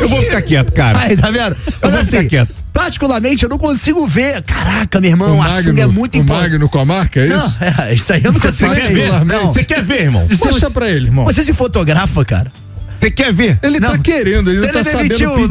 Eu vou ficar quieto, cara. Aí, tá vendo? Mas assim, particularmente, eu não consigo ver. Caraca, meu irmão, a sunga é muito importante. O Magno com a marca, é isso? Não, isso aí eu não consigo ver. Você quer ver, irmão? Mostra pra ele, irmão. Você se fotografa, cara? Você quer ver? Ele tá querendo, ele não tá sabendo pedir.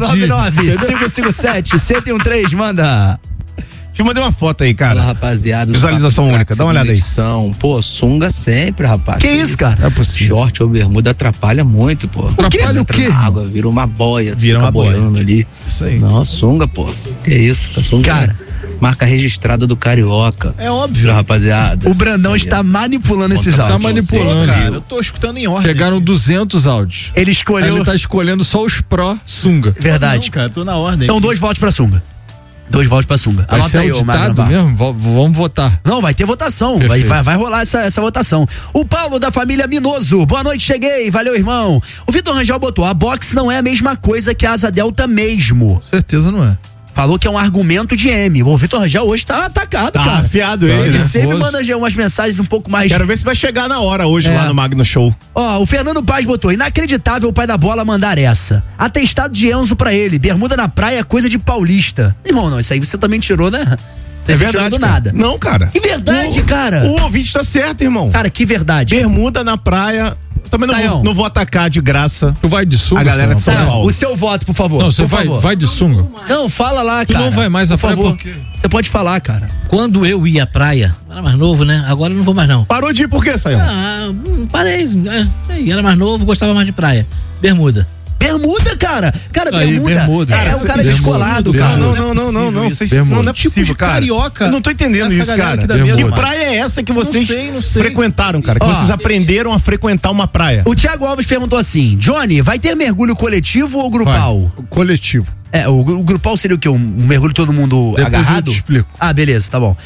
557-1013, manda. Te mandei uma foto aí, cara. Fala, rapaziada. Visualização única, dá uma olhada aí. Edição. Pô, sunga sempre, rapaz. Que isso, cara? É possível. Short ou bermuda atrapalha muito, pô. Atrapalha o quê? Na água, vira uma boia. Vira uma boia. Ali. Isso aí. Não, sunga, pô. Que isso, sunga. Cara, marca registrada do Carioca. É óbvio, rapaziada. o Brandão está manipulando esses áudios. Tá manipulando, cara. Eu tô escutando em ordem. Pegaram 200 áudios. Ele escolheu. Ele tá escolhendo só os pró sunga. Verdade. Não, cara, tô na ordem. Então, 2 votos pra sunga. 2 votos pra sunga. Vai Anota ser aí, ô Magno. auditado mesmo? Vamos votar. Não, vai ter votação. Vai rolar essa votação. O Paulo da família Minoso. Boa noite, cheguei. Valeu, irmão. O Vitor Rangel botou: a box não é a mesma coisa que a asa delta mesmo. Com certeza não é. Falou que é um argumento de M. O Vitor Rangel hoje tá atacado, cara. Afiado ele, Ele né? sempre manda umas mensagens um pouco mais. Quero ver se vai chegar na hora hoje lá no Magno Show. Ó, o Fernando Paz botou: inacreditável o pai da bola mandar essa. Atestado de Enzo pra ele. Bermuda na praia é coisa de paulista. Irmão, não, isso aí você também tirou, né? Você tirou do nada. Não, cara. Que verdade, cara. O ouvinte tá certo, irmão. Cara, que verdade. Bermuda na praia. Também não vou atacar de graça. Tu vai de sunga? A galera de São Paulo. O seu voto, por favor. Não, você vai de sunga? Não, fala lá, cara. Tu não vai mais a praia por quê? Você pode falar, cara. Quando eu ia à praia, era mais novo, né? Agora eu não vou mais, não. Parou de ir por quê, Sayão? Parei. Sei, era mais novo, gostava mais de praia. Bermuda. Bermuda, cara. Cara, Aí, bermuda. É um cara descolado, cara. Não é possível, cara. Carioca. Eu não tô entendendo isso, cara. Que praia é essa que vocês não sei. frequentaram, cara? Que vocês aprenderam a frequentar uma praia? O Thiago Alves perguntou assim: Johnny, vai ter mergulho coletivo ou grupal? Coletivo. O grupal seria o quê? Um mergulho todo mundo Depois agarrado? eu te explico. Ah, beleza, tá bom.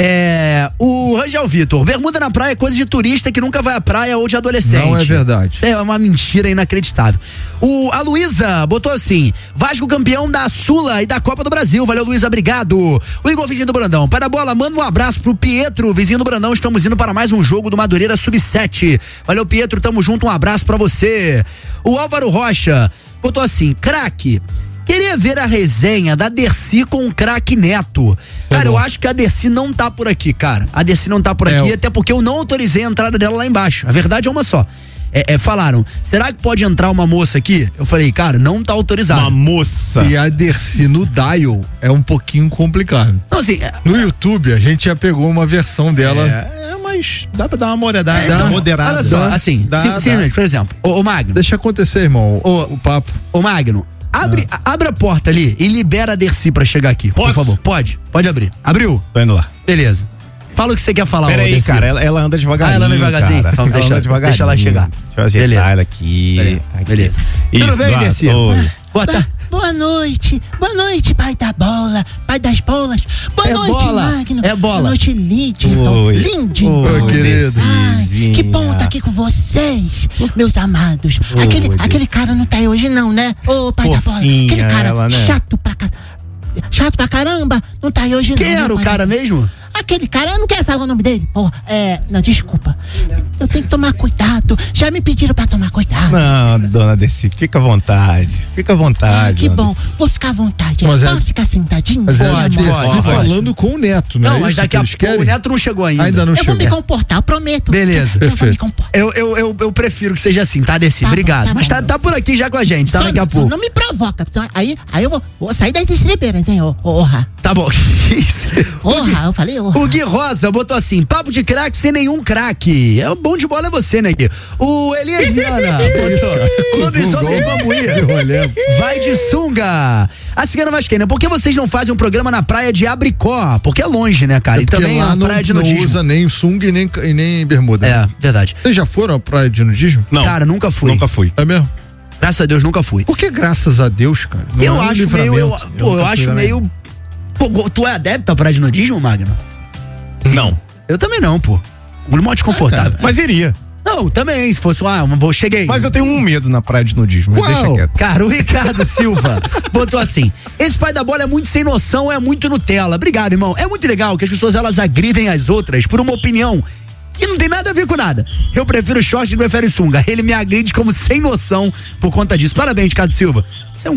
O Rangel Vitor: bermuda na praia é coisa de turista que nunca vai à praia ou de adolescente. Não é verdade. É uma mentira inacreditável. A Luísa botou assim: Vasco campeão da Sula e da Copa do Brasil. Valeu, Luísa, obrigado. O Igor, vizinho do Brandão: para a bola, manda um abraço pro Pietro, vizinho do Brandão. Estamos indo para mais um jogo do Madureira Sub-7. Valeu, Pietro, tamo junto, um abraço pra você. O Álvaro Rocha botou assim: craque, queria ver a resenha da Dercy com o craque Neto. Cara, eu acho que a Dercy não tá por aqui, cara. A Dercy não tá por aqui, até porque eu não autorizei a entrada dela lá embaixo. A verdade é uma só. Falaram: será que pode entrar uma moça aqui? Eu falei: cara, não tá autorizado. Uma moça. E a Dercy no Dial é um pouquinho complicado. Não, assim, no YouTube a gente já pegou uma versão dela. Mas dá pra dar uma moderada. Olha só, assim, simplesmente, por exemplo, o Magno. Deixa acontecer, irmão, o papo. Ô Magno, abre a porta ali e libera a Dercy pra chegar aqui, por favor. Pode abrir. Abriu? Tô indo lá. Beleza. Fala o que você quer falar. Pera aí, cara, ela anda devagarinho. Ela anda devagarzinho? Cara. Vamos deixa ela chegar. Deixa eu ajeitar ela aqui. Beleza. Isso, tudo bem, Dercy? Boa noite, pai da bola, pai das bolas. Boa noite, Magno. Bola. Boa noite, Lidington. Oi, querido. Ai, que bom estar aqui com vocês, meus amados. Aquele cara não tá aí hoje não, né? Ô, pai da bola. Aquele cara chato pra caramba, não tá aí hoje não. Quem era o cara mesmo? Aquele cara, eu não quero falar o nome dele. Não, desculpa. Eu tenho que tomar cuidado. Já me pediram pra tomar cuidado. Não, dona Dercy, fica à vontade. Fica à vontade. Que bom, vou ficar à vontade. Posso ficar sentadinho? Mas pode. Falando com o Neto, né? Não, mas daqui a pouco o Neto não chegou ainda. Ainda não chegou. Eu vou me comportar, eu prometo. Beleza. Eu vou me comportar. Eu prefiro que seja assim, tá, Dercy? Obrigado. Mas tá por aqui já com a gente, tá? Daqui a pouco. Não me provoca. Aí eu vou sair das estribeiras, hein? Orra. Tá bom. Orra, eu falei orra. O Gui Rosa botou assim: papo de craque sem nenhum craque. É o bom de bola é você, né, Gui? O Elias Viana botou: Clube Somos de Bambuí. Vai de sunga. A Cigana Vascaína: por que vocês não fazem um programa na praia de Abricó? Porque é longe, né, cara? E também é uma praia de nudismo. Não usa nem sunga e nem bermuda. É, verdade. Vocês já foram à praia de nudismo? Não. Cara, nunca fui. Nunca fui. É mesmo? Graças a Deus, nunca fui. Por que graças a Deus, cara? Não eu é acho meio. Eu acho meio. Pô, tu é adepto à praia de nudismo, Magno? Não. Eu também não, pô. Um modo desconfortável. Mas iria. Não, também, se fosse cheguei. Mas eu tenho um medo na praia de nudismo. Deixa quieto. Cara, o Ricardo Silva botou assim: esse pai da bola é muito sem noção, é muito Nutella. Obrigado, irmão. É muito legal que as pessoas elas agridem as outras por uma opinião que não tem nada a ver com nada. Eu prefiro short e prefiro sunga. Ele me agride como sem noção por conta disso. Parabéns, Ricardo Silva. Você é um